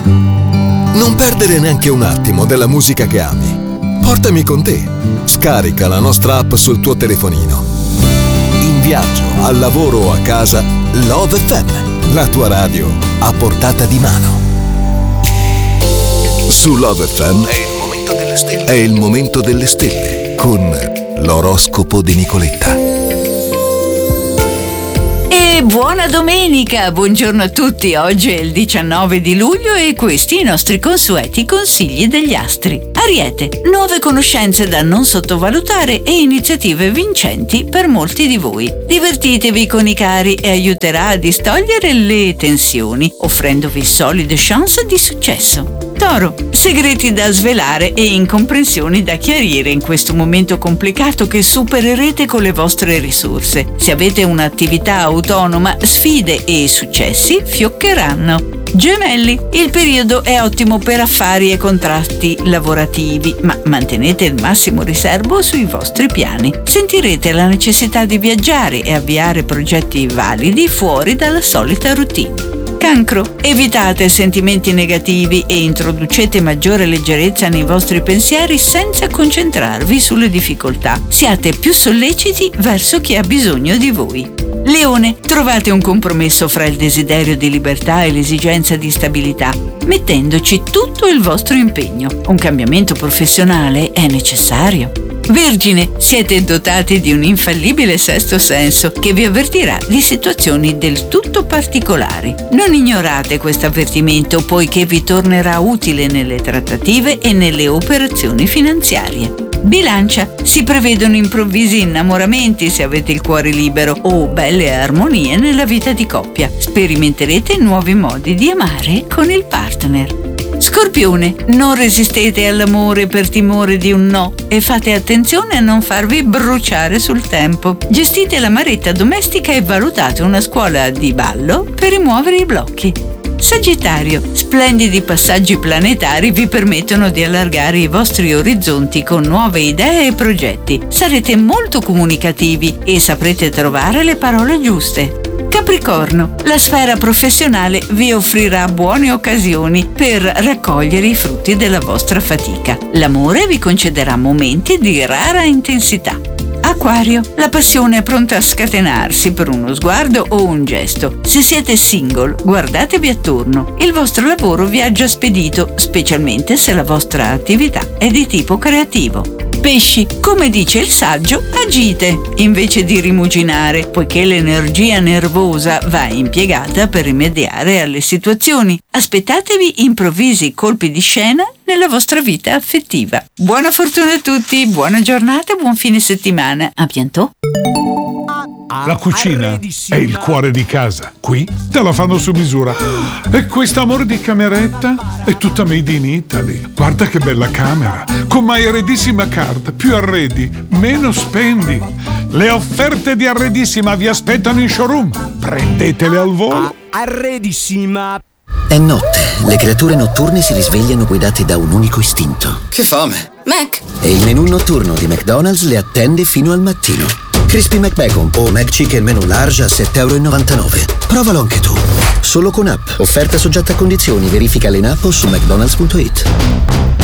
Non perdere neanche un attimo della musica che ami. Portami con te. Scarica la nostra app sul tuo telefonino. In viaggio, al lavoro o a casa, Love FM, la tua radio a portata di mano. Su Love FM è il momento delle stelle con l'oroscopo di Nicoletta. E buona domenica, buongiorno a tutti. Oggi è il 19 di luglio e questi i nostri consueti consigli degli astri. Ariete, nuove conoscenze da non sottovalutare e iniziative vincenti per molti di voi. Divertitevi con i cari e aiuterà a distogliere le tensioni, offrendovi solide chance di successo. Toro, segreti da svelare e incomprensioni da chiarire in questo momento complicato che supererete con le vostre risorse. Se avete un'attività autonoma, sfide e successi fioccheranno. Gemelli, il periodo è ottimo per affari e contratti lavorativi, ma mantenete il massimo riservo sui vostri piani. Sentirete la necessità di viaggiare e avviare progetti validi fuori dalla solita routine. Cancro, evitate sentimenti negativi e introducete maggiore leggerezza nei vostri pensieri senza concentrarvi sulle difficoltà. Siate più solleciti verso chi ha bisogno di voi. Leone, trovate un compromesso fra il desiderio di libertà e l'esigenza di stabilità, mettendoci tutto il vostro impegno. Un cambiamento professionale è necessario. Vergine, siete dotati di un infallibile sesto senso che vi avvertirà di situazioni del tutto particolari. Non ignorate questo avvertimento poiché vi tornerà utile nelle trattative e nelle operazioni finanziarie. Bilancia, si prevedono improvvisi innamoramenti se avete il cuore libero o belle armonie nella vita di coppia. Sperimenterete nuovi modi di amare con il partner. Scorpione, non resistete all'amore per timore di un no e fate attenzione a non farvi bruciare sul tempo. Gestite l'amaretta domestica e valutate una scuola di ballo per rimuovere i blocchi. Sagittario, splendidi passaggi planetari vi permettono di allargare i vostri orizzonti con nuove idee e progetti. Sarete molto comunicativi e saprete trovare le parole giuste. Capricorno, la sfera professionale vi offrirà buone occasioni per raccogliere i frutti della vostra fatica. L'amore vi concederà momenti di rara intensità. Acquario, la passione è pronta a scatenarsi per uno sguardo o un gesto. Se siete single, guardatevi attorno. Il vostro lavoro viaggia spedito, specialmente se la vostra attività è di tipo creativo. Pesci, come dice il saggio, agite invece di rimuginare, poiché l'energia nervosa va impiegata per rimediare alle situazioni. Aspettatevi improvvisi colpi di scena nella vostra vita affettiva. Buona fortuna a tutti, buona giornata e buon fine settimana. A bientôt. La cucina è il cuore di casa. Qui te la fanno su misura. E questo amore di cameretta è tutta made in Italy. Guarda che bella camera. Con My Arredissima Card. Più arredi, meno spendi. Le offerte di Arredissima vi aspettano in showroom. Prendetele al volo. Arredissima. È notte. Le creature notturne si risvegliano guidate da un unico istinto. Che fame. Mac. E il menù notturno di McDonald's le attende fino al mattino. Crispy McBacon o McChicken menù large a €7,99. Provalo anche tu. Solo con app. Offerta soggetta a condizioni. Verifica in app o su mcdonalds.it.